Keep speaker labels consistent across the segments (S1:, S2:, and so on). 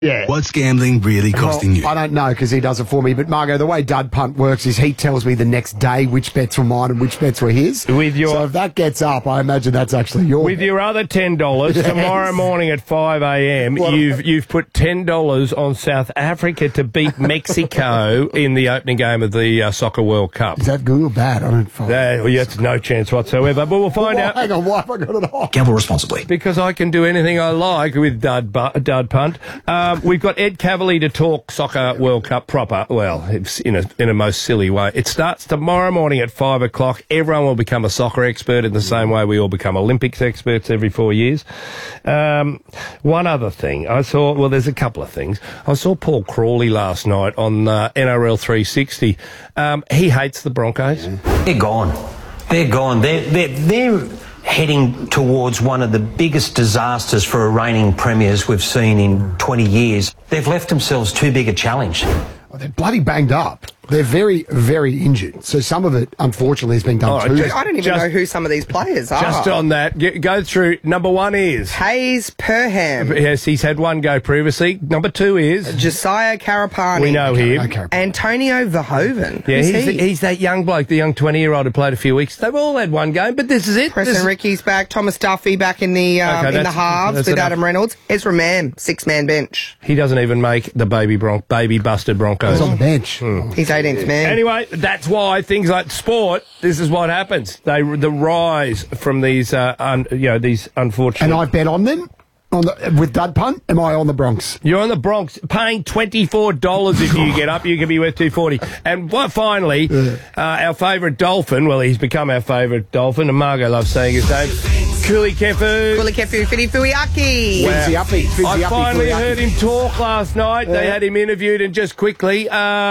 S1: Yeah.
S2: What's gambling really costing you?
S1: I don't know because he does it for me. But, Margo, the way Dud Punt works is he tells me the next day which bets were mine and which bets were his. So if that gets up, I imagine that's actually yours.
S3: With your other $10, tomorrow morning at 5 a.m, you've put $10 on South Africa to beat Mexico in the opening game of the Soccer World Cup.
S1: Is that good or bad? I don't follow.
S3: That's no chance whatsoever. But we'll find out.
S1: Hang on, why have I got it on?
S2: Gamble responsibly.
S3: Because I can do anything I like with Dud Punt. We've got Ed Cavalier to talk Soccer World Cup proper. Well, it's in a most silly way. It starts tomorrow morning at 5 o'clock. Everyone will become a soccer expert in the same way we all become Olympics experts every 4 years. One other thing. There's a couple of things. I saw Paul Crawley last night on NRL 360. He hates the Broncos.
S4: They're gone. They're gone. They're heading towards one of the biggest disasters for a reigning premiers we've seen in 20 years. They've left themselves too big a challenge.
S1: Oh, they're bloody banged up. They're very, very injured. So some of it, unfortunately, has been done too.
S5: I don't even know who some of these players are.
S3: Just on that, go through. Number one is
S5: Hayes Perham.
S3: Yes, he's had one go previously. Number two is
S5: Josiah Karapani.
S3: We know him.
S5: Antonio Verhoeven.
S3: Yeah, he's that young bloke, the young 20-year-old who played a few weeks. They've all had one game, but this is it.
S5: Preston Ricky's back. Thomas Duffy back in the halves with Adam Reynolds. Ezra Mann, 6-man bench.
S3: He doesn't even make the baby busted Broncos.
S1: He's on the bench.
S5: He's 18th man.
S3: Anyway, that's why things like sport, this is what happens. The rise from these, these unfortunate.
S1: And I bet on them with Dud Punt. Am I on the Bronx?
S3: You're on the Bronx, paying $24 if you get up. You can be worth $240. And finally, our favourite dolphin. Well, he's become our favourite dolphin, and Margo loves saying his name. Kuli Kefu.
S5: Kuli Kefu Whitifuiaki.
S3: I finally heard him talk last night. They had him interviewed, and just quickly,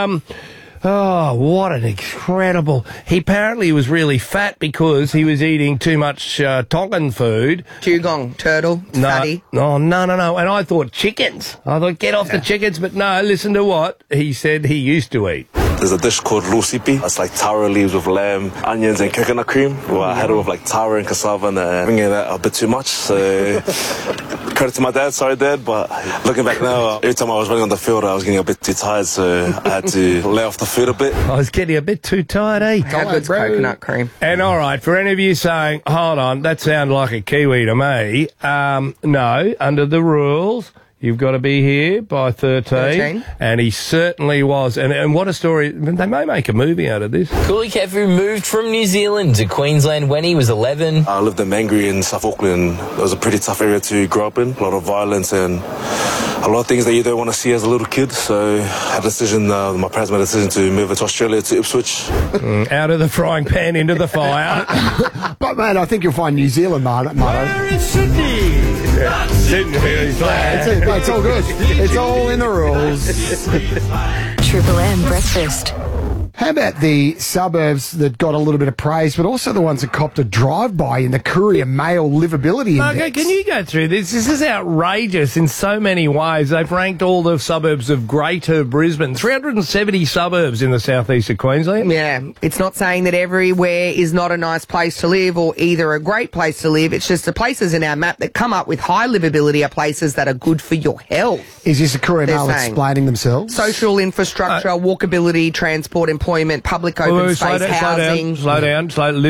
S3: oh, what an incredible... He apparently was really fat because he was eating too much Tongan food.
S5: Dugong, turtle, fatty.
S3: No. And I thought chickens. I thought, get off the chickens. But no, listen to what he said he used to eat.
S6: There's a dish called lusipi. That's like taro leaves with lamb, onions, and coconut cream. Well, I had it with like taro and cassava, and bringing that a bit too much. So, credit to my dad. Sorry, Dad. But looking back now, every time I was running on the field, I was getting a bit too tired, so I had to lay off the food a bit.
S3: I was getting a bit too tired, eh?
S5: How good's coconut cream?
S3: And all right, for any of you saying, hold on, that sounds like a Kiwi to me. No, under the rules, you've got to be here by 13. And he certainly was. And what a story. They may make a movie out of this.
S7: Kuli Kefu moved from New Zealand to Queensland when he was 11.
S6: I lived in Mangere in South Auckland. It was a pretty tough area to grow up in. A lot of violence and a lot of things that you don't want to see as a little kid. So I had a decision, my parents made a decision to move to Australia, to Ipswich.
S3: Out of the frying pan into the fire.
S1: But, man, I think you'll find New Zealand, Marto.
S3: Where is Sydney? Sydney,
S1: it's all good. It's all in the rules.
S8: Triple M Breakfast.
S1: How about the suburbs that got a little bit of praise, but also the ones that copped a drive-by in the Courier Mail Livability Index?
S3: Okay, can you go through this? This is outrageous in so many ways. They've ranked all the suburbs of Greater Brisbane. 370 suburbs in the southeast of Queensland.
S5: Yeah, it's not saying that everywhere is not a nice place to live or either a great place to live. It's just the places in our map that come up with high livability are places that are good for your health.
S1: Is this the Courier Mail explaining themselves?
S5: Social infrastructure, walkability, transport, employment, public open space, housing.
S3: Slow down.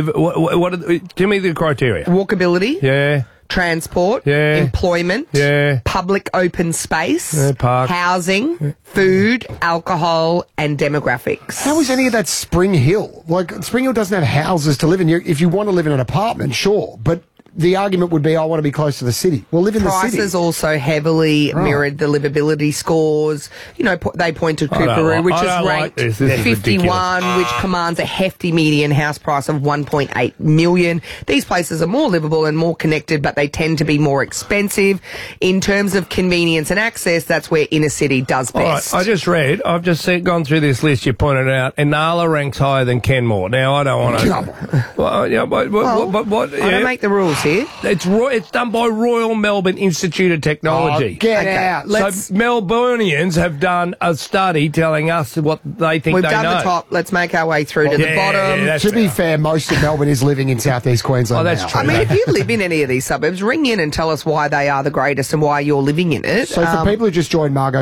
S3: Give me the criteria.
S5: Walkability.
S3: Yeah.
S5: Transport.
S3: Yeah.
S5: Employment.
S3: Yeah.
S5: Public open space.
S3: Yeah, park.
S5: Housing. Food, alcohol, and demographics.
S1: How is any of that Spring Hill? Like, Spring Hill doesn't have houses to live in. If you want to live in an apartment, sure, but the argument would be, I want to be close to the city. Well, live in the city.
S5: Prices also heavily mirrored the livability scores. You know, they point to Coorparoo, which is ranked 51, which commands a hefty median house price of $1.8 million. These places are more livable and more connected, but they tend to be more expensive. In terms of convenience and access, that's where inner city does best.
S3: All right, I've just gone through this list you pointed out, and Nala ranks higher than Kenmore. Now, I don't want to...
S5: I don't make the rules. source here.
S3: It's done by Royal Melbourne Institute of Technology.
S1: Oh, get out.
S3: So Melburnians have done a study telling us what they think
S5: We've
S3: they
S5: done
S3: know.
S5: the top. Let's make our way through to the bottom.
S1: To be fair, most of Melbourne is living in southeast Queensland.
S3: Oh, that's
S1: now.
S3: true.
S5: I mean, if you live in any of these suburbs, ring in and tell us why they are the greatest and why you're living in it.
S1: So for people who just joined, Margot